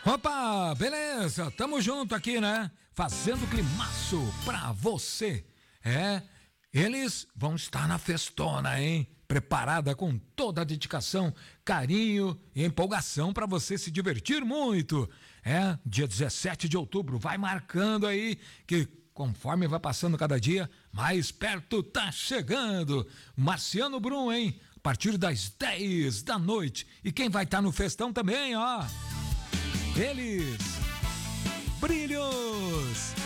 Opa, beleza, tamo junto aqui, né? Fazendo climaço pra você. Eles vão estar na festona, hein? Preparada com toda a dedicação, carinho e empolgação para você se divertir muito. Dia 17 de outubro, vai marcando aí que conforme vai passando cada dia, mais perto tá chegando. Marciano Brum, hein? A partir das 10 da noite. E quem vai estar no festão também, ó? Eles, Brilhos.